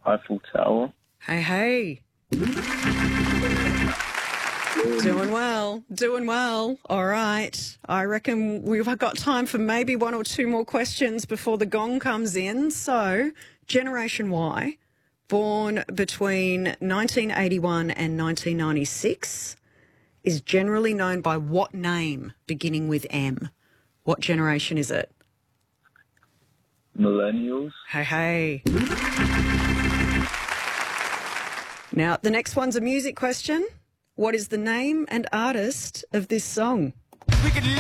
Eiffel Tower. Hey. Doing well, doing well. All right. I reckon we've got time for maybe one or two more questions before the gong comes in. So, Generation Y, born between 1981 and 1996, is generally known by what name beginning with M? What generation is it? Millennials. Hey. Now, the next one's a music question. What is the name and artist of this song? We could